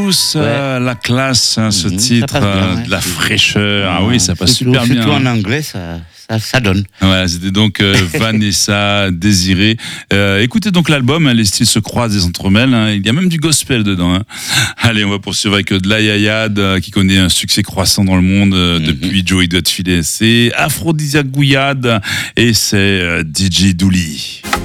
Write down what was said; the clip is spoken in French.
douce, la classe, hein, ce titre, bien, de la fraîcheur. Ah oui, ça passe super bien. Surtout en anglais, ça donne. Voilà, c'était donc Vanessa Désiré. Écoutez donc l'album, hein, les styles se croisent et s'entremêlent. Hein, il y a même du gospel dedans. Hein. Allez, on va poursuivre avec de la Yayade, qui connaît un succès croissant dans le monde depuis Joey doit te filer. C'est Aphrodisiaque Gouillade et c'est DJ Douli.